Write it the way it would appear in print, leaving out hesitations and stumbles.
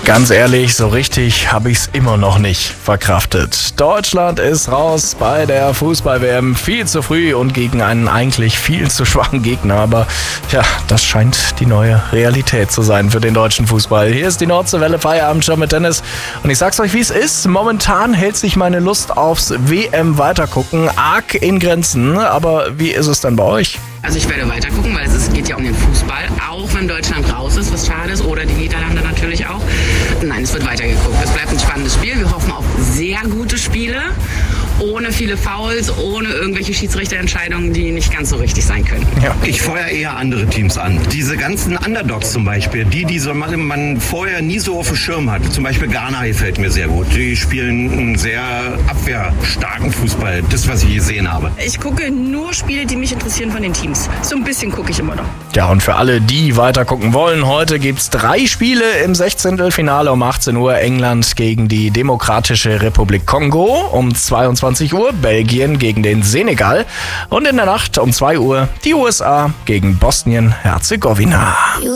Ganz ehrlich, so richtig habe ich's immer noch nicht verkraftet. Deutschland ist raus bei der Fußball-WM viel zu früh und gegen einen eigentlich viel zu schwachen Gegner. Aber ja, das scheint die neue Realität zu sein für den deutschen Fußball. Hier ist die Nordseewelle Feierabendshow mit Dennis. Und ich sag's euch, wie es ist. Momentan hält sich meine Lust aufs WM-Weitergucken arg in Grenzen. Aber wie ist es denn bei euch? Also ich werde weiter gucken, weil es geht ja um den Fußball, auch wenn Deutschland raus ist, was schade ist, oder die Niederlande natürlich auch. Nein, es wird weiter geguckt. Es bleibt ein spannendes Spiel. Wir hoffen auf sehr gute Spiele, ohne viele Fouls, ohne irgendwelche Schiedsrichterentscheidungen, die nicht ganz so richtig sein könnten. Ja. Ich feuere eher andere Teams an. Diese ganzen Underdogs zum Beispiel, die so man vorher nie so auf dem Schirm hatte. Zum Beispiel Ghana gefällt mir sehr gut. Die spielen einen sehr abwehrstarken Fußball. Das, was ich gesehen habe. Ich gucke nur Spiele, die mich interessieren von den Teams. So ein bisschen gucke ich immer noch. Ja, und für alle, die weiter gucken wollen, heute gibt's 3 Spiele im 16. Finale um 18 Uhr. England gegen die Demokratische Republik Kongo, um 22 Uhr Belgien gegen den Senegal und in der Nacht um 2 Uhr die USA gegen Bosnien-Herzegowina.